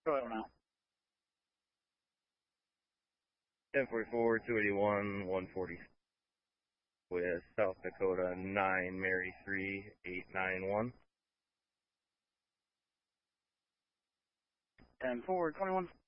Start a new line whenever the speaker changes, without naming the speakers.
now.
1044, 281, 140 with South Dakota 9, Mary 3, 891.
10-4, 21.